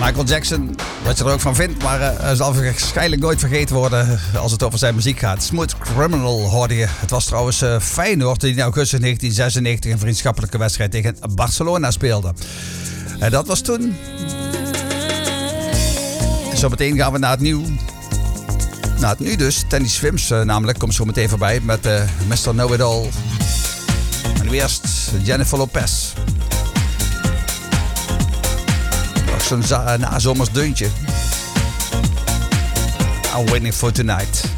Michael Jackson, wat je er ook van vindt, maar hij zal waarschijnlijk nooit vergeten worden als het over zijn muziek gaat. Smooth Criminal hoorde je. Het was trouwens Feyenoord die in augustus 1996 een vriendschappelijke wedstrijd tegen Barcelona speelde. En dat was toen. Zometeen gaan we naar het nieuw. Naar het nu dus. Tenny Swims namelijk komt zo meteen voorbij met Mr. Know-It-All. En nu eerst Jennifer Lopez. Nog zo'n nazomers deuntje. I'm waiting for tonight.